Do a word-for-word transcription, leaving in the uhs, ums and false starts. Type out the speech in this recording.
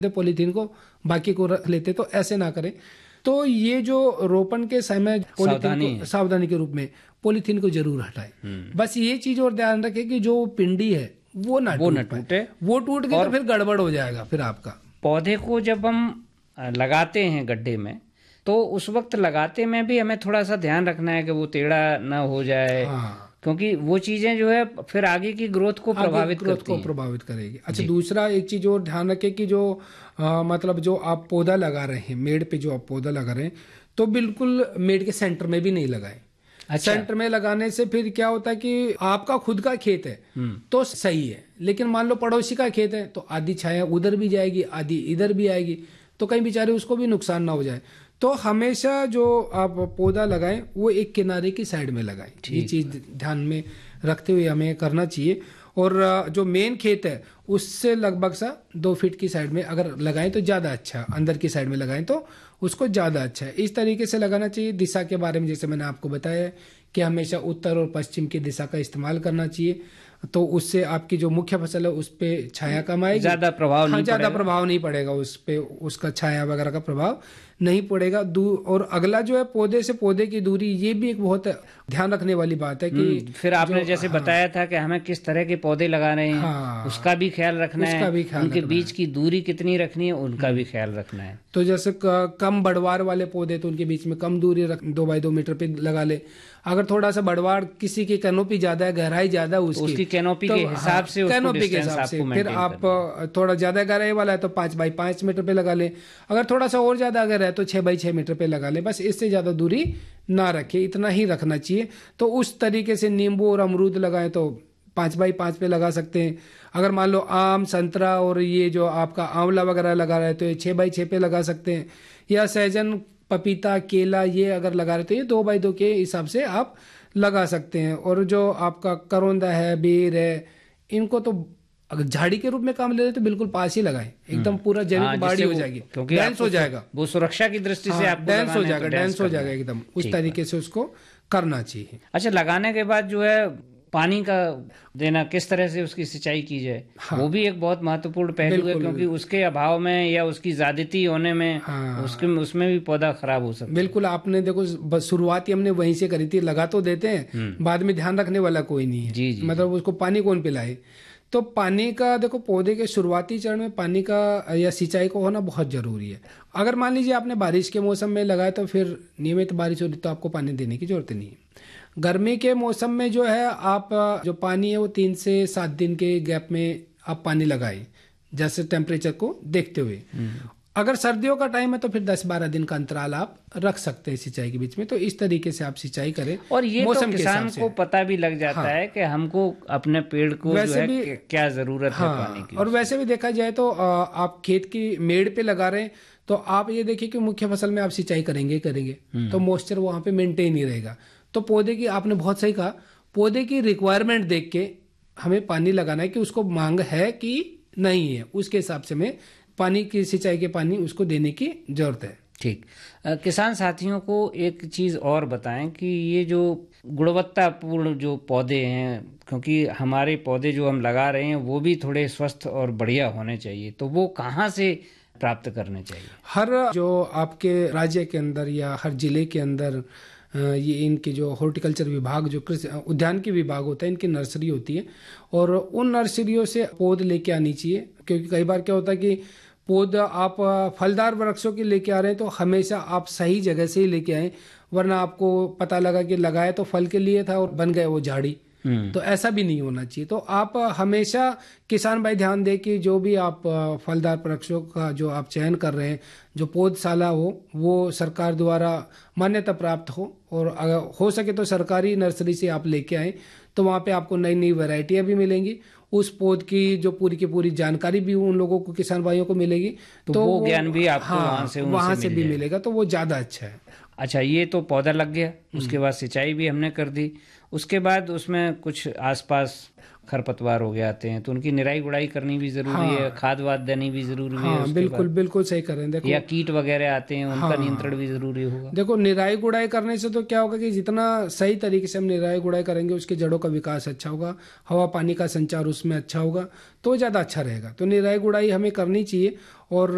Polythene को बाकी को रख लेते, तो ऐसे ना करें। तो ये जो रोपण के समय पॉलीथीन को सावधानी के रूप में पॉलीथीन को जरूर हटाएं। बस ये चीज और ध्यान रखें कि जो पिंडी है वो ना वो न टूटे, वो टूट गई तो फिर गड़बड़ हो जाएगा। फिर आपका पौधे को जब हम लगाते हैं गड्ढे में, तो उस वक्त लगाते में भी हमें थोड़ा सा ध्यान रखना है कि वो टेढ़ा ना हो जाए। हाँ। क्योंकि वो चीजें जो है फिर आगे की ग्रोथ को प्रभावित ग्रोथ करती को हैं। प्रभावित करेगी। अच्छा, दूसरा एक चीज और ध्यान रखें कि जो आ, मतलब जो आप पौधा लगा रहे हैं, मेड़ पे जो आप पौधा लगा रहे हैं, तो बिल्कुल मेड़ के सेंटर में भी नहीं लगाएं। अच्छा। सेंटर में लगाने से फिर क्या होता है कि आपका खुद का खेत है तो सही है, लेकिन मान लो पड़ोसी का खेत है तो आधी छाया उधर भी जाएगी, आधी इधर भी आएगी, तो कहीं बेचारे उसको भी नुकसान ना हो जाए। तो हमेशा जो आप पौधा लगाएं वो एक किनारे की साइड में लगाएं। ये चीज ध्यान में रखते हुए हमें करना चाहिए। और जो मेन खेत है उससे लगभग सा दो फीट की साइड में अगर लगाएं तो ज्यादा अच्छा, अंदर की साइड में लगाएं तो उसको ज्यादा अच्छा है। इस तरीके से लगाना चाहिए। दिशा के बारे में जैसे मैंने आपको बताया कि हमेशा उत्तर और पश्चिम की दिशा का इस्तेमाल करना चाहिए, तो उससे आपकी जो मुख्य फसल है उस पे छाया कम आएगी, ज्यादा प्रभाव नहीं ज्यादा प्रभाव नहीं पड़ेगा उस पे, उसका छाया वगैरह का प्रभाव नहीं पड़ेगा। दूर और अगला जो है पौधे से पौधे की दूरी, ये भी एक बहुत ध्यान रखने वाली बात है कि फिर आपने जैसे हाँ, बताया था कि हमें किस तरह के पौधे लगा रहे हैं, हाँ, उसका भी ख्याल रखना है, उनके बीच की दूरी कितनी रखनी है उनका भी ख्याल रखना है। तो जैसे कम बढ़वार वाले पौधे तो उनके बीच में कम दूरी रख, दो बाई दो मीटर पे लगा ले। अगर थोड़ा सा बढ़वार किसी की कैनोपी ज्यादा है, गहराई ज्यादा है उसकी, उसकी कैनोपी तो, के हिसाब से कैनोपी के हिसाब से फिर आप थोड़ा ज्यादा गहराई वाला है तो पांच बाई पांच मीटर पे लगा ले। अगर थोड़ा सा और ज्यादा अगर है तो छह बाई छह मीटर पे लगा ले। बस इससे ज्यादा दूरी ना रखे, इतना ही रखना चाहिए। तो उस तरीके से नींबू और अमरूद लगाए तो पांच बाई पांच पे लगा सकते हैं। अगर मान लो आम, संतरा और ये जो आपका आंवला वगैरह लगा रहे हैं तो ये छह बाई छह पे लगा सकते हैं। या सहजन, पपीता, केला ये अगर लगा रहे तो ये दो बाई दो के हिसाब से आप लगा सकते हैं। और जो आपका करौंदा है, बेर है, इनको तो अगर झाड़ी के रूप में काम ले रहे तो बिल्कुल पास ही लगाएं, एकदम पूरा जमीन बाड़ी हो जाएगी, डेंस हो जाएगा, वो सुरक्षा की दृष्टि से आपको डेंस हो जाएगा, डेंस हो जाएगा एकदम, उस तरीके से उसको करना चाहिए। अच्छा, लगाने के बाद जो है पानी का देना, किस तरह से उसकी सिंचाई की जाए, हाँ, वो भी एक बहुत महत्वपूर्ण पहलू है, क्योंकि उसके अभाव में या उसकी ज्यादती होने में हाँ, उसके उसमें भी पौधा खराब हो सकता है। बिल्कुल, आपने देखो शुरुआत ही हमने वहीं से करी थी, लगा तो देते हैं, बाद में ध्यान रखने वाला कोई नहीं है। जी, जी, मतलब उसको पानी कौन पिलाए। तो पानी का देखो, पौधे के शुरुआती चरण में पानी का या सिंचाई को होना बहुत जरूरी है। अगर मान लीजिए आपने बारिश के मौसम में लगाया तो फिर नियमित बारिश हो रही तो आपको पानी देने की जरूरत नहीं है। गर्मी के मौसम में जो है आप जो पानी है वो तीन से सात दिन के गैप में आप पानी लगाएं, जैसे टेम्परेचर को देखते हुए। अगर सर्दियों का टाइम है तो फिर दस बारह दिन का अंतराल आप रख सकते हैं सिंचाई के बीच में। तो इस तरीके से आप सिंचाई करें, और ये मौसम तो किसान को पता भी लग जाता हाँ, है कि हमको अपने पेड़ को वैसे जो है भी क्या जरूरत हाँ, है पानी की। और वैसे भी देखा जाए तो आप खेत की मेड़ पे लगा रहे हैं तो आप ये देखिए कि मुख्य फसल में आप सिंचाई करेंगे करेंगे तो मॉइस्चर वहां पे मेंटेन ही रहेगा। तो पौधे की, आपने बहुत सही कहा, पौधे की रिक्वायरमेंट देख के हमें पानी लगाना है कि उसको मांग है कि नहीं है, उसके हिसाब से हमें पानी की, सिंचाई के पानी उसको देने की जरूरत है। ठीक। किसान साथियों को एक चीज और बताएं कि ये जो गुणवत्तापूर्ण जो पौधे हैं, क्योंकि हमारे पौधे जो हम लगा रहे हैं वो भी थोड़े स्वस्थ और बढ़िया होने चाहिए, तो वो कहाँ से प्राप्त करने चाहिए? हर जो आपके राज्य के अंदर या हर जिले के अंदर ये इनके जो हॉर्टिकल्चर विभाग, जो कृषि उद्यान के विभाग होता है, इनकी नर्सरी होती है और उन नर्सरियों से पौध लेके आनी चाहिए। क्योंकि कई बार क्या होता है कि पौध आप फलदार वृक्षों के लेके आ रहे हैं तो हमेशा आप सही जगह से ही लेके आए, वरना आपको पता लगा कि लगाया तो फल के लिए था और बन गए वो झाड़ी, तो ऐसा भी नहीं होना चाहिए। तो आप हमेशा किसान भाई ध्यान दें कि जो भी आप फलदार वृक्षों का जो आप चयन कर रहे हैं, जो पौधशाला हो वो सरकार द्वारा मान्यता प्राप्त हो, और अगर हो सके तो सरकारी नर्सरी से आप लेके आए, तो वहाँ पे आपको नई नई वैरायटियां भी मिलेंगी, उस पौध की जो पूरी की पूरी जानकारी भी उन लोगों को, किसान भाइयों को मिलेगी, तो, तो वो ज्ञान भी आपको हाँ, वहाँ से वहाँ से भी मिलेगा, तो वो ज्यादा अच्छा है। अच्छा, ये तो पौधा लग गया, उसके बाद सिंचाई भी हमने कर दी, उसके बाद उसमें कुछ आसपास खरपतवार हो गए आते हैं तो उनकी निराई गुड़ाई करनी भी जरूरी हाँ, है, खाद वाद देनी भी जरूरी हाँ, है। बिल्कुल बिल्कुल सही कर रहे हैं। देखो, या कीट वगैरह आते हैं उनका हाँ, नियंत्रण भी जरूरी होगा। देखो, निराई गुड़ाई करने से तो क्या होगा कि जितना सही तरीके से हम निराई गुड़ाई करेंगे उसके जड़ों का विकास अच्छा होगा, हवा पानी का संचार उसमें अच्छा होगा, तो ज्यादा अच्छा रहेगा। तो निराई गुड़ाई हमें करनी चाहिए। और